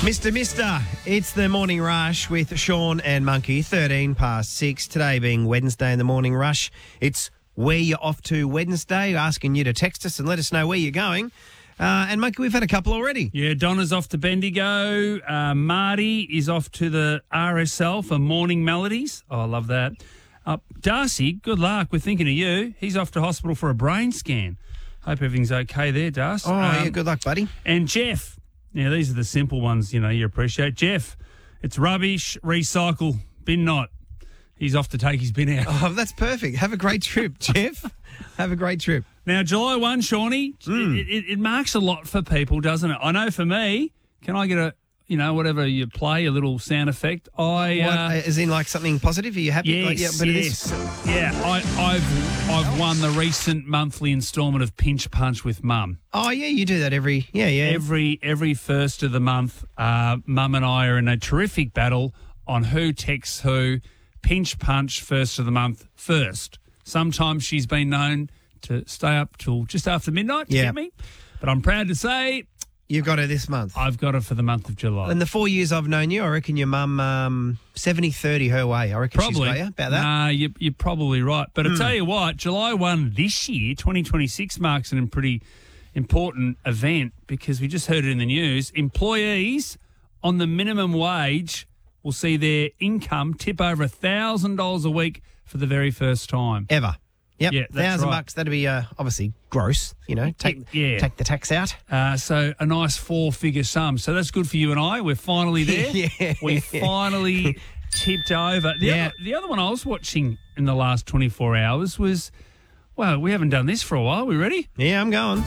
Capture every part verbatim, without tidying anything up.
Mister Mister, it's the Morning Rush with Sean and Monkey, thirteen past six. Today being Wednesday in the Morning Rush. It's where you're off to Wednesday, asking you to text us and let us know where you're going. Uh, and Monkey, we've had a couple already. Yeah, Donna's off to Bendigo. Uh, Marty is off to the R S L for Morning Melodies. Oh, I love that. Uh, Darcy, good luck. We're thinking of you. He's off to hospital for a brain scan. Hope everything's okay there, Darcy. Oh, um, yeah, good luck, buddy. And Jeff. Now, these are the simple ones, you know, you appreciate. Jeff, it's rubbish, recycle, bin not. He's off to take his bin out. Oh, that's perfect. Have a great trip, Jeff. Have a great trip. Now, July first, Shawnee, mm. it, it, it marks a lot for people, doesn't it? I know for me, can I get a, you know, whatever you play, a little sound effect? I What, uh, is in like something positive? Are you happy? Yes, like, yeah, but yes. It is... Yeah, I, I've I've won the recent monthly instalment of Pinch Punch with Mum. Oh, yeah, you do that every, yeah, yeah. Every every first of the month, uh, Mum and I are in a terrific battle on who texts who. Pinch Punch first of the month first. Sometimes she's been known to stay up till just after midnight to yeah. get me. But I'm proud to say... You've got her this month. I've got her for the month of July. In the four years I've known you, I reckon your mum um, seventy thirty her way. I reckon probably. she's got you about that. Nah, you, you're probably right. But Mm. I tell you what, July first this year, twenty twenty-six, marks an pretty important event because we just heard it in the news. Employees on the minimum wage will see their income tip over one thousand dollars a week for the very first time. Ever. Yep. Yeah, one that's thousand right. bucks, that'd be uh, obviously gross, you know, take, Yeah. take the tax out. Uh, so a nice four-figure sum. So that's good for you and I. We're finally there. Yeah. We finally tipped over. The, Yeah. other, the other one I was watching in the last twenty-four hours was, well, we haven't done this for a while. We ready? Yeah, I'm going.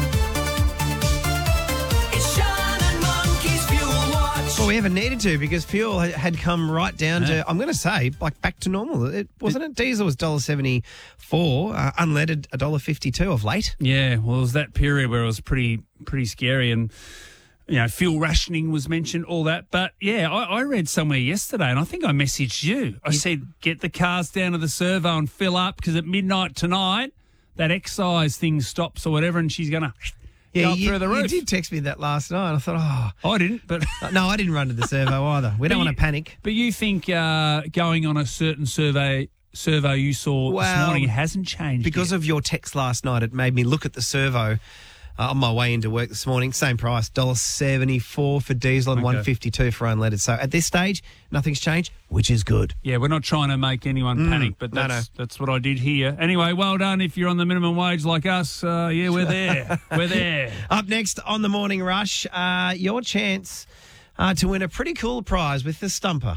Well, we haven't needed to because fuel ha- had come right down to, I'm going to say, like back to normal. It wasn't it? Diesel was one dollar seventy-four, uh, unleaded one dollar fifty-two of late. Yeah, well, it was that period where it was pretty pretty scary and, you know, fuel rationing was mentioned, all that. But, yeah, I, I read somewhere yesterday and I think I messaged you. I said, get the cars down to the servo and fill up because at midnight tonight, that excise thing stops or whatever and she's going to... Yeah, Go you, through the you roof. did text me that last night. I thought, oh. I didn't, but... No, I didn't run to the servo either. We don't But want to you- panic. But you think uh, going on a certain survey servo you saw this Well, morning hasn't changed Because yet. of your text last night, it made me look at the servo uh, on my way into work this morning. Same price, one dollar seventy-four for diesel and Okay. one dollar fifty-two for unleaded. So at this stage, nothing's changed, which is good. Yeah, we're not trying to make anyone panic, but no, that's, that's what I did here. Anyway, well done if you're on the minimum wage like us. Uh, yeah, we're there. We're there. Up next on the Morning Rush, uh, your chance uh, to win a pretty cool prize with the Stumper.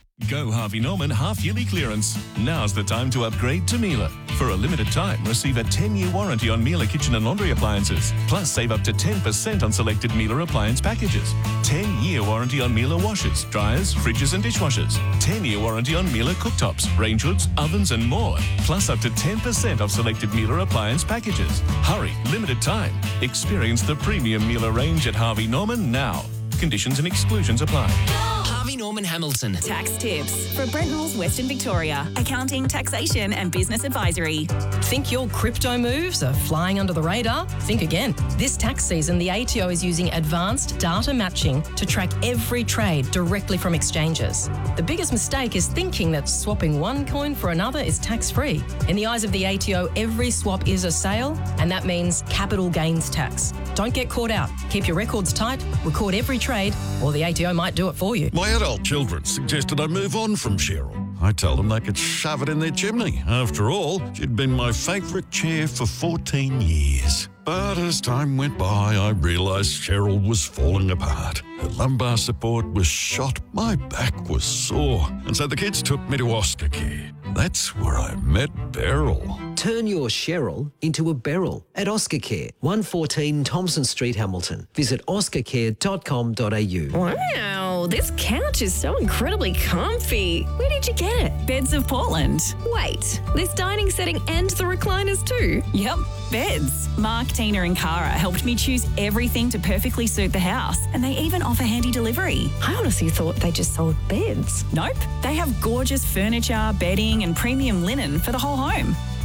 Go Harvey Norman half-yearly clearance. Now's the time to upgrade to Miele. For a limited time, receive a ten-year warranty on Miele kitchen and laundry appliances. Plus, save up to ten percent on selected Miele appliance packages. ten-year warranty on Miele washers, dryers, fridges and dishwashers. ten-year warranty on Miele cooktops, range hoods, ovens and more. Plus, up to ten percent off selected Miele appliance packages. Hurry, limited time. Experience the premium Miele range at Harvey Norman now. Conditions and exclusions apply. Harvey Norman Hamilton. Tax tips for Brent Rules Western Victoria. Accounting, taxation and business advisory. Think your crypto moves are flying under the radar? Think again. This tax season, the A T O is using advanced data matching to track every trade directly from exchanges. The biggest mistake is thinking that swapping one coin for another is tax-free. In the eyes of the A T O, every swap is a sale, and that means capital gains tax. Don't get caught out. Keep your records tight, record every trade, or the A T O might do it for you. My adult children suggested I move on from Cheryl. I told them they could shove it in their chimney. After all, she'd been my favourite chair for fourteen years. But as time went by, I realised Cheryl was falling apart. Her lumbar support was shot, my back was sore, and so the kids took me to Oscar Care. That's where I met Beryl. Turn your Cheryl into a Beryl at Oscar Care, one fourteen Thompson Street, Hamilton. Visit oscar care dot com dot a u. Wow, this couch is so incredibly comfy. Where did you get it? Beds of Portland. Wait, this dining setting and the recliners too? Yep, beds. Mark, Tina and Cara helped me choose everything to perfectly suit the house, and they even offer handy delivery. I honestly thought they just sold beds. Nope, they have gorgeous furniture, bedding and premium linen for the whole home.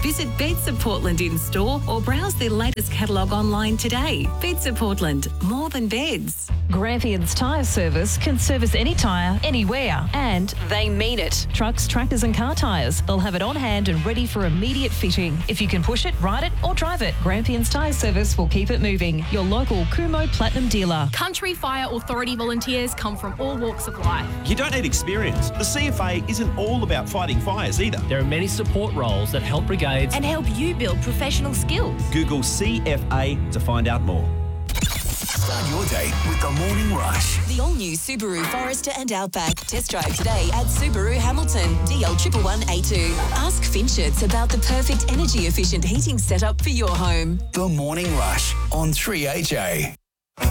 Visit Beds of Portland in store or browse their latest catalogue online today. Beds of Portland, more than beds. Grampians Tyre Service can service any tyre, anywhere, and they mean it. Trucks, tractors and car tyres. They'll have it on hand and ready for immediate fitting. If you can push it, ride it or drive it, Grampians Tyre Service will keep it moving. Your local Kumo Platinum dealer. Country Fire Authority volunteers come from all walks of life. You don't need experience. The C F A isn't all about fighting fires either. There are many support roles that help brigades and help you build professional skills. Google C F A to find out more. Start your day with the Morning Rush. The all-new Subaru Forester and Outback. Test drive today at Subaru Hamilton, D L one one one A two. Ask Finchets about the perfect energy-efficient heating setup for your home. The Morning Rush on three A J.